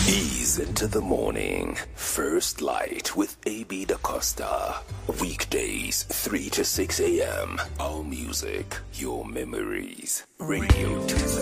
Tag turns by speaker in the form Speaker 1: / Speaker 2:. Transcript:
Speaker 1: Ease into the morning. First Light with AB Da Costa. Weekdays, 3 to 6 a.m. Our music, your memories. Radio 2.